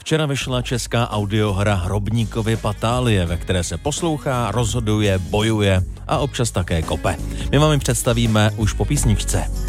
Včera vyšla česká audiohra Hrobníkovy patálie, ve které se poslouchá, rozhoduje, bojuje a občas také kope. My vám ji představíme už po písničce.